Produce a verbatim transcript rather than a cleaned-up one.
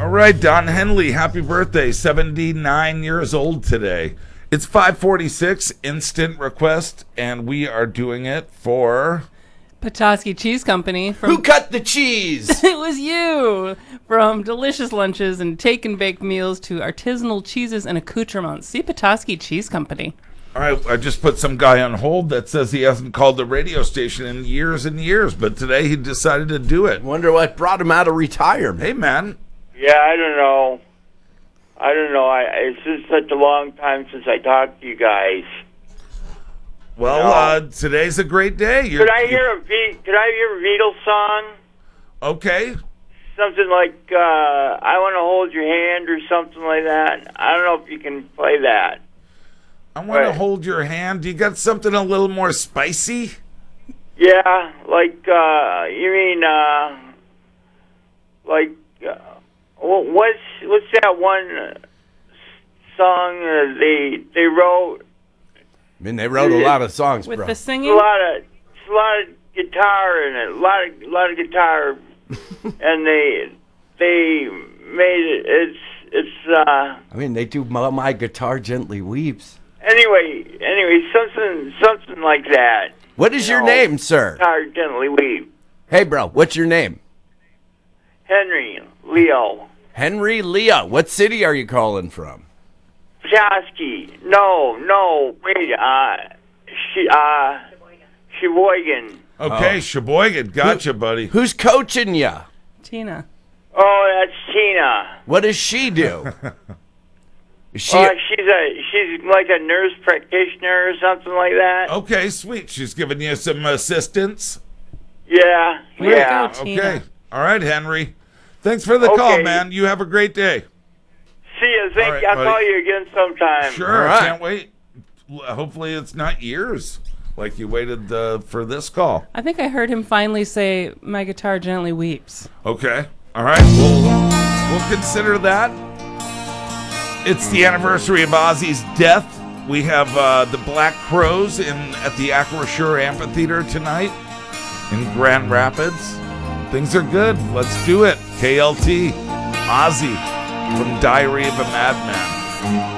All right, Don Henley, happy birthday. seventy-nine years old today. It's five forty-six, instant request, and we are doing it for... Petoskey Cheese Company. From Who cut the cheese? It was you. From delicious lunches and take and bake meals to artisanal cheeses and accoutrements. See Petoskey Cheese Company. All right, I just put some guy on hold that says he hasn't called the radio station in years and years, but today he decided to do it. Wonder what brought him out of retirement. Hey, man. Yeah, I don't know. I don't know. I, it's just such a long time since I talked to you guys. Well, No. uh, today's a great day. You're, Could I hear a Be- Could I hear a Beatles song? Okay. Something like uh, "I Want to Hold Your Hand" or something like that. I don't know if you can play that. I want to Right. hold your hand. You got something a little more spicy? Yeah, like uh, you mean uh, like uh, wh- what's what's that one uh, song uh, they they wrote? I mean, they wrote a lot of songs, With bro. the It's a singing? lot of it's a lot of guitar in it, a lot of a lot of guitar, and they they made it. It's it's uh, I mean, they do my, my guitar gently weeps. anyway anyway something something like that. What is your No. name, sir? Guitar gently weep. Hey, bro, what's your name? Henry Leo Henry Leo. What city are you calling from? Petoskey. No no wait uh she uh Sheboygan. Okay, Sheboygan. Gotcha, buddy. Who's coaching ya? Tina. Oh, that's Tina. What does she do? Is she? Uh, she's a she's like a nurse practitioner or something like that. Okay, sweet. She's giving you some assistance. Yeah, Way to yeah. go, Tina. Okay. All right, Henry. Thanks for the call, Okay. man. You have a great day. See you. Thank All right, you. I'll buddy. call you again sometime. Sure. All I right. can't wait. L- Hopefully it's not years like you waited uh, for this call. I think I heard him finally say, "My guitar gently weeps." Okay. All right. We'll, we'll consider that. It's the anniversary of Ozzy's death. We have uh, the Black Crowes in at the Acrisure Amphitheater tonight in Grand Rapids. Things are good. Let's do it. K L T, Ozzy from Diary of a Madman.